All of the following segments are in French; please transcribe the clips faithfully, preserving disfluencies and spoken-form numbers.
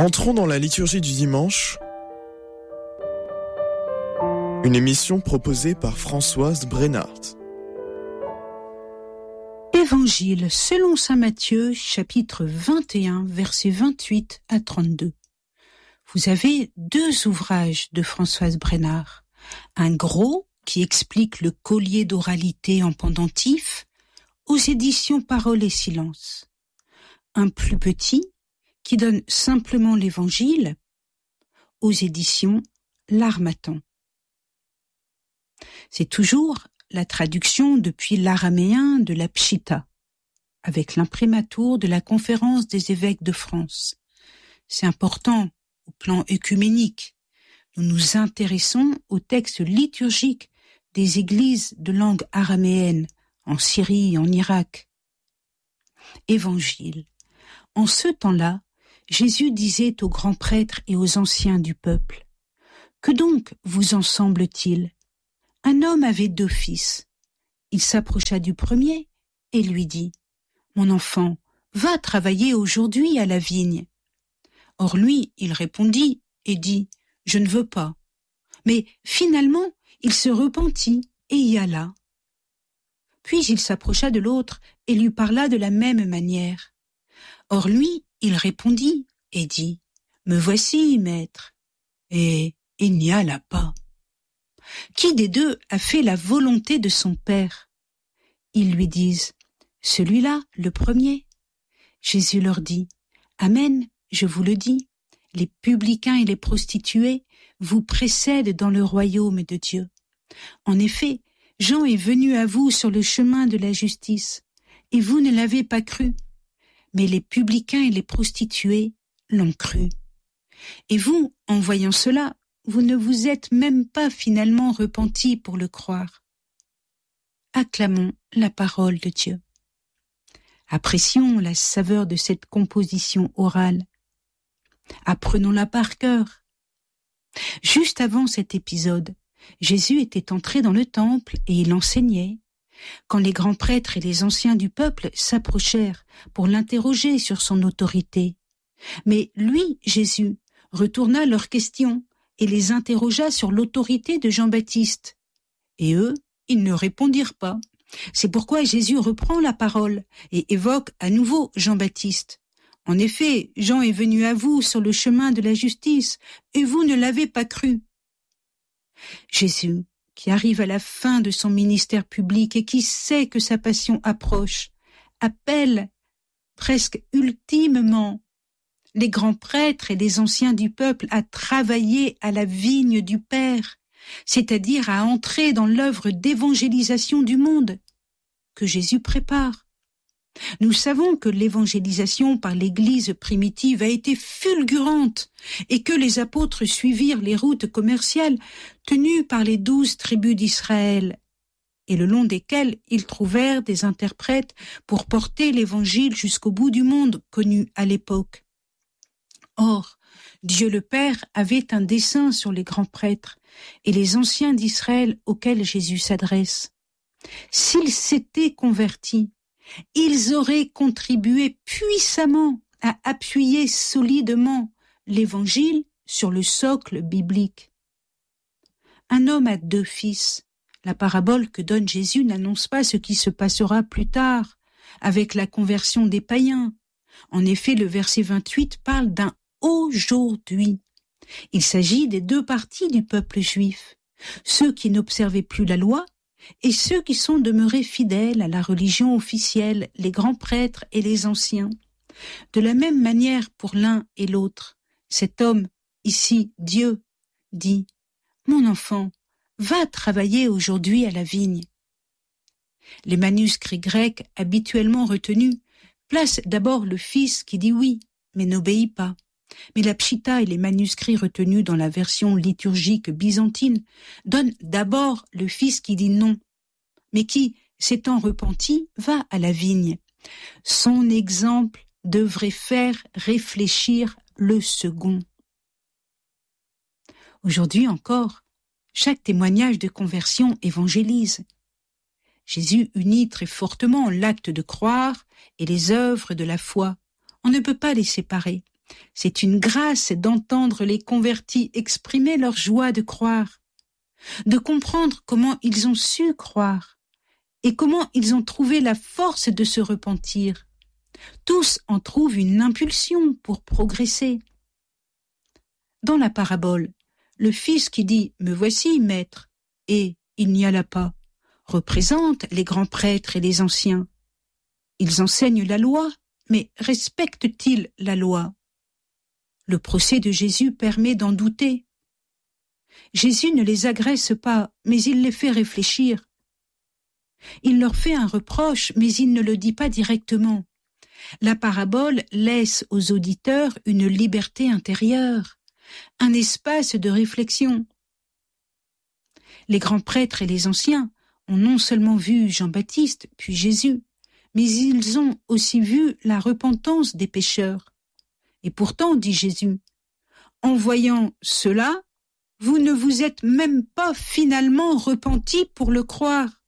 Entrons dans la liturgie du dimanche, une émission proposée par Françoise Brennart. Évangile selon saint Matthieu, chapitre vingt et un, versets vingt-huit à trente-deux. Vous avez deux ouvrages de Françoise Brennart. Un gros qui explique le collier d'oralité en pendentif aux éditions Parole et Silence. Un plus petit qui donne simplement l'Évangile aux éditions L'Harmattan. C'est toujours la traduction depuis l'araméen de la Pshita, avec l'imprimatur de la Conférence des évêques de France. C'est important au plan œcuménique. Nous nous intéressons aux textes liturgiques des églises de langue araméenne en Syrie et en Irak. Évangile. En ce temps-là, Jésus disait aux grands prêtres et aux anciens du peuple : « Que donc vous en semble-t-il ? Un homme avait deux fils. Il s'approcha du premier et lui dit : « Mon enfant, va travailler aujourd'hui à la vigne. » Or lui, il répondit et dit : « Je ne veux pas. » Mais finalement, il se repentit et y alla. Puis il s'approcha de l'autre et lui parla de la même manière. Or lui, il répondit et dit : « Me voici, maître. » Et il n'y alla pas. Qui des deux a fait la volonté de son père ? Ils lui disent : « Celui-là, le premier. » Jésus leur dit : « Amen, je vous le dis, les publicains et les prostituées vous précèdent dans le royaume de Dieu. En effet, Jean est venu à vous sur le chemin de la justice, et vous ne l'avez pas cru. Mais les publicains et les prostituées l'ont cru. Et vous, en voyant cela, vous ne vous êtes même pas finalement repentis pour le croire. » Acclamons la parole de Dieu. Apprécions la saveur de cette composition orale. Apprenons-la par cœur. Juste avant cet épisode, Jésus était entré dans le temple et il enseignait, quand les grands prêtres et les anciens du peuple s'approchèrent pour l'interroger sur son autorité. Mais lui, Jésus, retourna leurs questions et les interrogea sur l'autorité de Jean-Baptiste. Et eux, ils ne répondirent pas. C'est pourquoi Jésus reprend la parole et évoque à nouveau Jean-Baptiste. « En effet, Jean est venu à vous sur le chemin de la justice, et vous ne l'avez pas cru. » Jésus, qui arrive à la fin de son ministère public et qui sait que sa passion approche, appelle presque ultimement les grands prêtres et les anciens du peuple à travailler à la vigne du Père, c'est-à-dire à entrer dans l'œuvre d'évangélisation du monde que Jésus prépare. Nous savons que l'évangélisation par l'Église primitive a été fulgurante et que les apôtres suivirent les routes commerciales tenues par les douze tribus d'Israël et le long desquelles ils trouvèrent des interprètes pour porter l'Évangile jusqu'au bout du monde connu à l'époque. Or, Dieu le Père avait un dessein sur les grands prêtres et les anciens d'Israël auxquels Jésus s'adresse. S'ils s'étaient convertis, ils auraient contribué puissamment à appuyer solidement l'Évangile sur le socle biblique. Un homme a deux fils. La parabole que donne Jésus n'annonce pas ce qui se passera plus tard, avec la conversion des païens. En effet, le verset vingt-huit parle d'un « aujourd'hui ». Il s'agit des deux parties du peuple juif, ceux qui n'observaient plus la loi et ceux qui sont demeurés fidèles à la religion officielle, les grands prêtres et les anciens. De la même manière pour l'un et l'autre, cet homme, ici Dieu, dit « Mon enfant, va travailler aujourd'hui à la vigne ». Les manuscrits grecs habituellement retenus placent d'abord le fils qui dit oui, mais n'obéit pas. Mais la Pshita et les manuscrits retenus dans la version liturgique byzantine donnent d'abord le fils qui dit non, mais qui, s'étant repenti, va à la vigne. Son exemple devrait faire réfléchir le second. Aujourd'hui encore, chaque témoignage de conversion évangélise. Jésus unit très fortement l'acte de croire et les œuvres de la foi. On ne peut pas les séparer. C'est une grâce d'entendre les convertis exprimer leur joie de croire, de comprendre comment ils ont su croire et comment ils ont trouvé la force de se repentir. Tous en trouvent une impulsion pour progresser. Dans la parabole, le fils qui dit « Me voici, maître » et « Il n'y alla pas » représente les grands prêtres et les anciens. Ils enseignent la loi, mais respectent-ils la loi ? Le procès de Jésus permet d'en douter. Jésus ne les agresse pas, mais il les fait réfléchir. Il leur fait un reproche, mais il ne le dit pas directement. La parabole laisse aux auditeurs une liberté intérieure, un espace de réflexion. Les grands prêtres et les anciens ont non seulement vu Jean-Baptiste, puis Jésus, mais ils ont aussi vu la repentance des pécheurs. Et pourtant, dit Jésus, en voyant cela, vous ne vous êtes même pas finalement repentis pour le croire.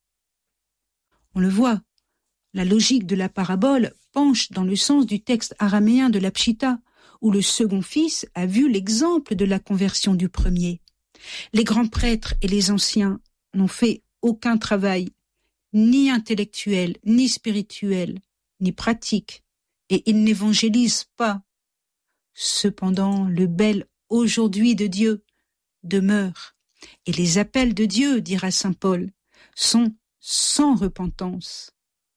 On le voit, la logique de la parabole penche dans le sens du texte araméen de la Pshita, où le second fils a vu l'exemple de la conversion du premier. Les grands prêtres et les anciens n'ont fait aucun travail, ni intellectuel, ni spirituel, ni pratique, et ils n'évangélisent pas. Cependant, le bel aujourd'hui de Dieu demeure, et les appels de Dieu, dira saint Paul, sont sans repentance.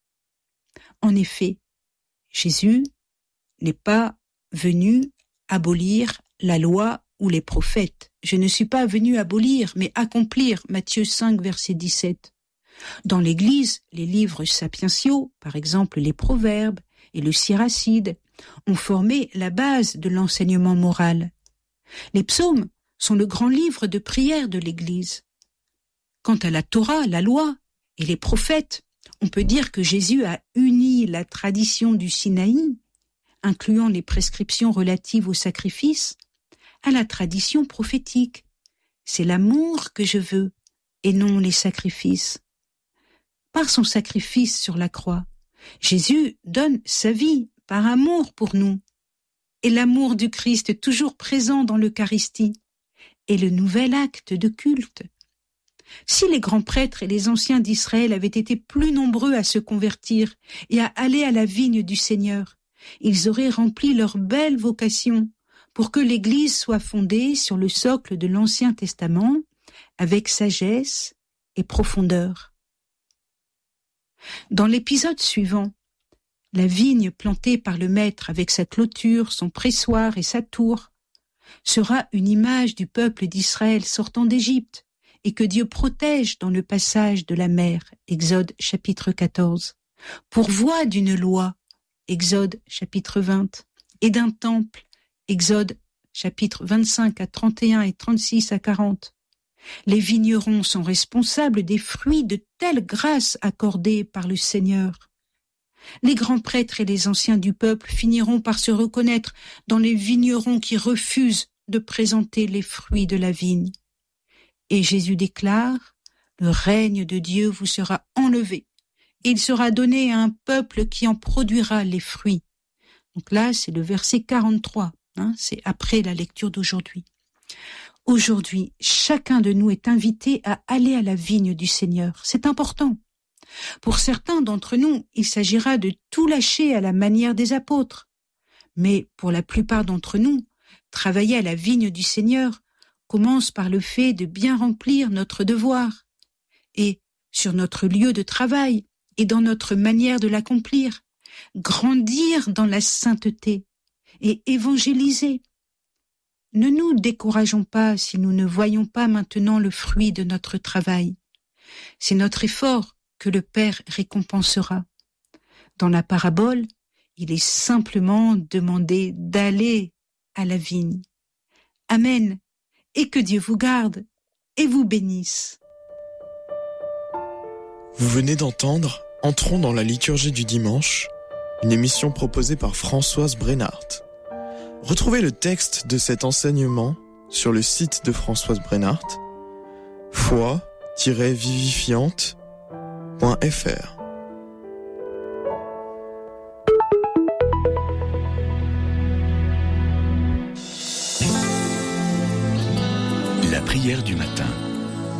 En effet, Jésus n'est pas venu abolir la loi ou les prophètes. Je ne suis pas venu abolir, mais accomplir, Matthieu cinq, verset dix-sept. Dans l'Église, les livres sapientiaux, par exemple les Proverbes et le Siracide, ont formé la base de l'enseignement moral. Les psaumes sont le grand livre de prière de l'Église. Quant à la Torah, la loi et les prophètes, on peut dire que Jésus a uni la tradition du Sinaï, incluant les prescriptions relatives au sacrifice, à la tradition prophétique. C'est l'amour que je veux, et non les sacrifices. Par son sacrifice sur la croix, Jésus donne sa vie par amour pour nous. Et l'amour du Christ toujours présent dans l'Eucharistie est le nouvel acte de culte. Si les grands prêtres et les anciens d'Israël avaient été plus nombreux à se convertir et à aller à la vigne du Seigneur, ils auraient rempli leur belle vocation pour que l'Église soit fondée sur le socle de l'Ancien Testament avec sagesse et profondeur. Dans l'épisode suivant, la vigne plantée par le Maître avec sa clôture, son pressoir et sa tour sera une image du peuple d'Israël sortant d'Égypte et que Dieu protège dans le passage de la mer, Exode chapitre quatorze, pourvoit d'une loi, Exode chapitre vingt, et d'un temple, Exode chapitre vingt-cinq à trente et un et trente-six à quarante. Les vignerons sont responsables des fruits de telle grâce accordée par le Seigneur. Les grands prêtres et les anciens du peuple finiront par se reconnaître dans les vignerons qui refusent de présenter les fruits de la vigne. Et Jésus déclare, « Le règne de Dieu vous sera enlevé, et il sera donné à un peuple qui en produira les fruits. » Donc là, c'est le verset quarante-trois, hein, c'est après la lecture d'aujourd'hui. Aujourd'hui, chacun de nous est invité à aller à la vigne du Seigneur. C'est important. Pour certains d'entre nous, il s'agira de tout lâcher à la manière des apôtres. Mais pour la plupart d'entre nous, travailler à la vigne du Seigneur commence par le fait de bien remplir notre devoir. Et sur notre lieu de travail et dans notre manière de l'accomplir, grandir dans la sainteté et évangéliser. Ne nous décourageons pas si nous ne voyons pas maintenant le fruit de notre travail. C'est notre effort que le Père récompensera. Dans la parabole, il est simplement demandé d'aller à la vigne. Amen, et que Dieu vous garde et vous bénisse. Vous venez d'entendre Entrons dans la liturgie du dimanche, une émission proposée par Françoise Brennart. Retrouvez le texte de cet enseignement sur le site de Françoise Brennart, foi tiret vivifiante point f r. La prière du matin.